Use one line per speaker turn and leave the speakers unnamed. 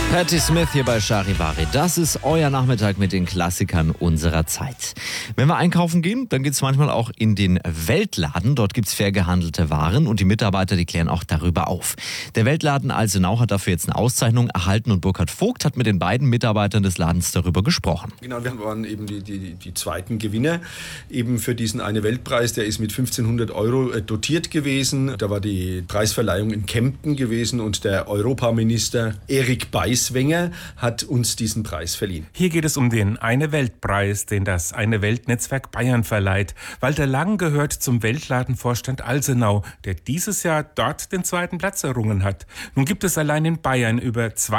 Patti Smith hier bei Charivari. Das ist euer Nachmittag mit den Klassikern unserer Zeit. Wenn wir einkaufen gehen, dann geht es manchmal auch in den Weltladen. Dort gibt es fair gehandelte Waren und die Mitarbeiter, die klären auch darüber auf. Der Weltladen Alsenau hat dafür jetzt eine Auszeichnung erhalten und Burkhard Vogt hat mit den beiden Mitarbeitern des Ladens darüber gesprochen.
Genau, wir waren eben die zweiten Gewinner eben für diesen eine Weltpreis. Der ist mit 1.500 € dotiert gewesen. Da war die Preisverleihung in Kempten gewesen und der Europaminister Erik Beiswenger hat uns diesen Preis verliehen.
Hier geht es um den Eine-Welt-Preis, den das Eine-Welt-Netzwerk Bayern verleiht. Walter Lang gehört zum Weltladenvorstand Alsenau, der dieses Jahr dort den zweiten Platz errungen hat. Nun gibt es allein in Bayern über